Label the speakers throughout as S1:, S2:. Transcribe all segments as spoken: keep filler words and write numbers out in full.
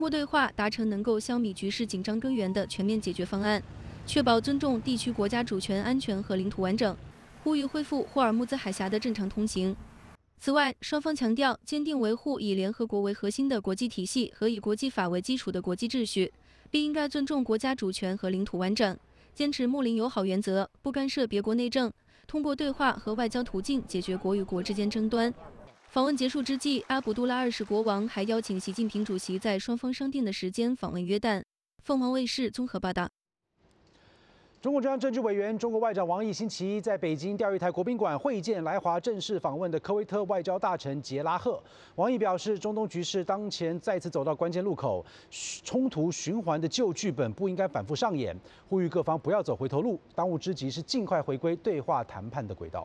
S1: 过对话达成能够消弭局势紧张根源的全面解决方案，确保尊重地区国家主权、安全和领土完整，呼吁恢复霍尔木兹海峡的正常通行。此外，双方强调坚定维护以联合国为核心的国际体系和以国际法为基础的国际秩序，并应该尊重国家主权和领土完整，坚持睦邻友好原则，不干涉别国内政，通过对话和外交途径解决国与国之间争端。访问结束之际，阿卜杜拉二世国王还邀请习近平主席在双方商定的时间访问约旦。凤凰卫视综合报道。
S2: 中共中央政治委员、中国外长王毅星期一在北京钓鱼台国宾馆会见来华正式访问的科威特外交大臣杰拉赫。王毅表示，中东局势当前再次走到关键路口，冲突循环的旧剧本不应该反复上演，呼吁各方不要走回头路，当务之急是尽快回归对话谈判的轨道。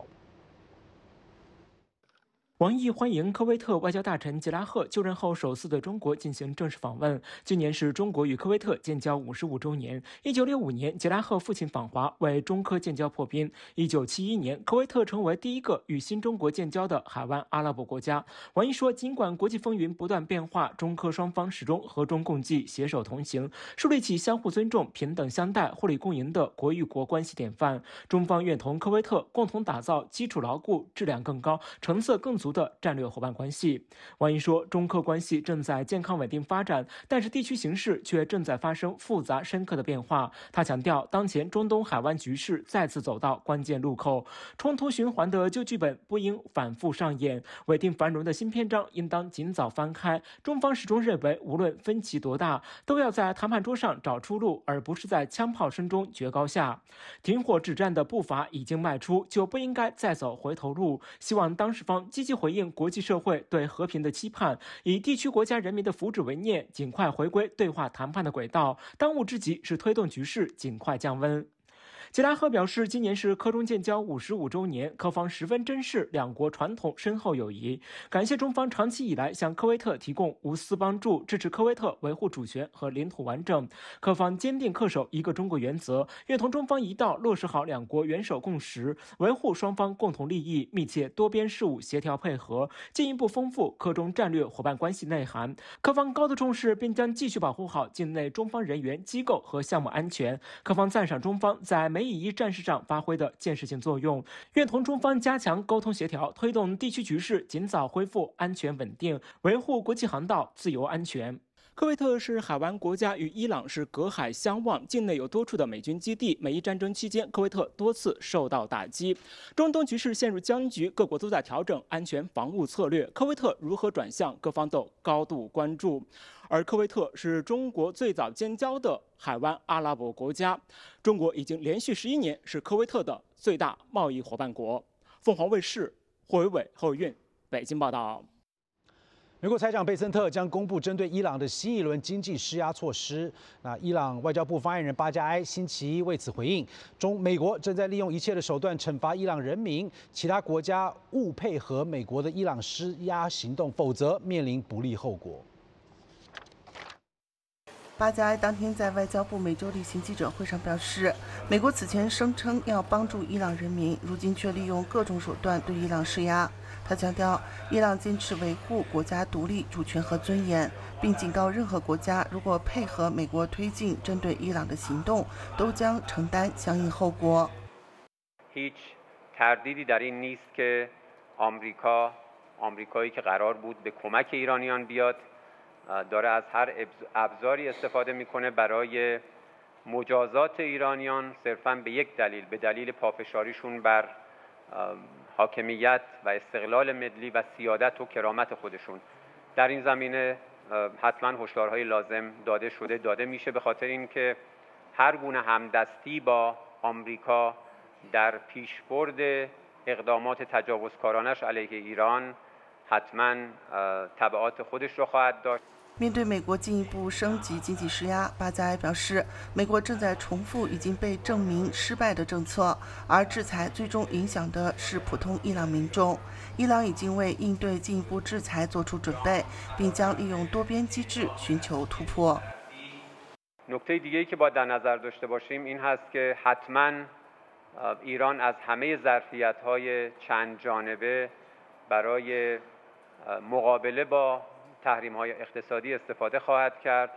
S3: 王毅欢迎科威特外交大臣杰拉赫就任后首次对中国进行正式访问。今年是中国与科威特建交五十五周年。一九六五年，杰拉赫父亲访华，为中科建交破冰。一九七一年，科威特成为第一个与新中国建交的海湾阿拉伯国家。王毅说，尽管国际风云不断变化，中科双方始终和衷共济，携手同行，树立起相互尊重、平等相待、互利共赢的国与国关系典范。中方愿同科威特共同打造基础牢固、质量更高、成色更足的战略伙伴关系。王毅说，中科关系正在健康稳定发展，但是地区形势却正在发生复杂深刻的变化。他强调，当前中东海湾局势再次走到关键路口，冲突循环的旧剧本不应反复上演，稳定繁荣的新篇章应当尽早翻开。中方始终认为，无论分歧多大，都要在谈判桌上找出路，而不是在枪炮声中决高下。停火止战的步伐已经迈出，就不应该再走回头路。希望当事方积极回应国际社会对和平的期盼，以地区国家人民的福祉为念，尽快回归对话谈判的轨道。当务之急是推动局势尽快降温。杰拉赫表示，今年是科中建交五十五周年，科方十分珍视两国传统深厚友谊，感谢中方长期以来向科威特提供无私帮助，支持科威特维护主权和领土完整。科方坚定恪守一个中国原则，愿同中方一道落实好两国元首共识，维护双方共同利益，密切多边事务协调配合，进一步丰富科中战略伙伴关系内涵。科方高度重视，并将继续保护好境内中方人员、机构和项目安全。科方赞赏中方在美以一战事上发挥的建设性作用，愿同中方加强沟通协调，推动地区局势尽早恢复安全稳定，维护国际航道自由安全。科威特是海湾国家，与伊朗是隔海相望，境内有多处的美军基地。美伊战争期间，科威特多次受到打击。中东局势陷入僵局，各国都在调整安全防务策略。科威特如何转向，各方都高度关注。而科威特是中国最早建交的海湾阿拉伯国家，中国已经连续十一年是科威特的最大贸易伙伴国。凤凰卫视霍维伟、后运北京报道。
S2: 美国财长贝森特将公布针对伊朗的新一轮经济施压措施。那伊朗外交部发言人巴加埃星期一为此回应，中美国正在利用一切的手段惩罚伊朗人民，其他国家勿配合美国的伊朗施压行动，否则面临不利后果。
S4: 巴加埃当天在外交部每周例行记者会上表示，美国此前声称要帮助伊朗人民，如今却利用各种手段对伊朗施压。他强调，伊朗坚持维护国家独立、主权和尊严，并警告任何国家如果配合美国推进针对伊朗的行动，都将承担相应后果。
S5: هیچ تردیدی در این نیست که آمریکا آمریکایی که قرار بود به کمک ایرانیان بیاد داره از هر ابزاری استفاده میکنه برای مجازات ایرانیان صرفاً به یک دلیل به دلیل پافشاریشون بر حاکمیت و استقلال ملی و سیادت و کرامت خودشون. در این زمینه حتما هشدارهای لازم داده شده داده میشه به خاطر اینکه هر گونه همدستی با آمریکا در پیشبرد اقدامات تجاوزکارانش علیه ایران حتما تبعات خودش رو خواهد داشت.
S4: 面对美国进一步升级经济施压，巴加埃表示，美国正在重复已经被证明失败的政策，而制裁最终影响的是普通伊朗民众。伊朗已经为应对进一步制裁做出准备，并将利用多边机制寻求突破。
S5: نکته دیگه‌ای که باید در نظر داشته باشیم این هست که حتما ایران از همه ظرفیت‌های چند جانبه برای مقابله با تحریم‌های اقتصادی استفاده خواهد کرد.